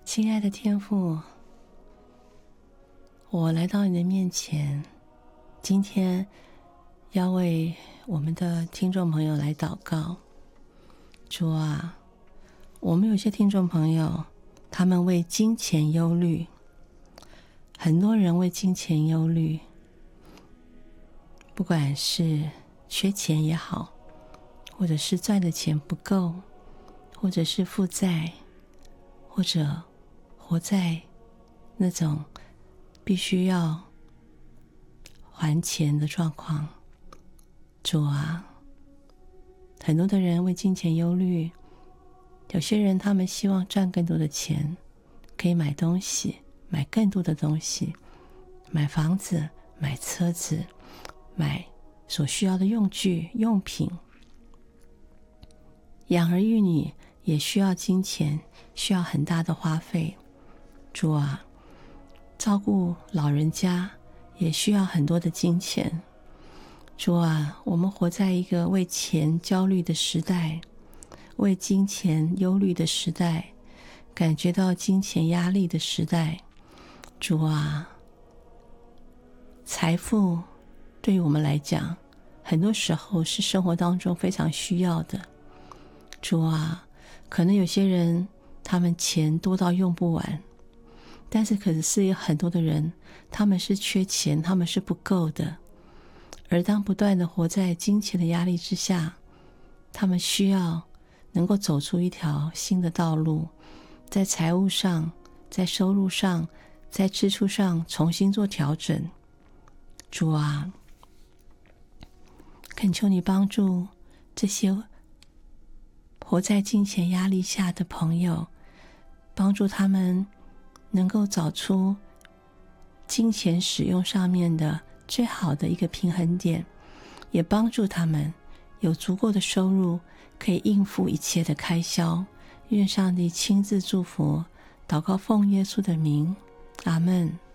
亲爱的天父，我来到你的面前，今天要为我们的听众朋友来祷告。主啊，我们有些听众朋友，他们为金钱忧虑，很多人为金钱忧虑，不管是缺钱也好，或者是赚的钱不够，或者是负债，或者活在那种必须要还钱的状况。主啊，很多的人为金钱忧虑，有些人他们希望赚更多的钱，可以买东西，买更多的东西，买房子，买车子，买所需要的用具用品。养儿育女也需要金钱，需要很大的花费。主啊，照顾老人家也需要很多的金钱。主啊，我们活在一个为钱焦虑的时代，为金钱忧虑的时代，感觉到金钱压力的时代。主啊，财富对于我们来讲，很多时候是生活当中非常需要的。主啊，可能有些人他们钱多到用不完，但是可是有很多的人，他们是缺钱，他们是不够的。而当不断的活在金钱的压力之下，他们需要能够走出一条新的道路，在财务上，在收入上，在支出上重新做调整。主啊，恳求你帮助这些活在金钱压力下的朋友，帮助他们能够找出金钱使用上面的最好的一个平衡点，也帮助他们有足够的收入，可以应付一切的开销。愿上帝亲自祝福，祷告奉耶稣的名，阿们。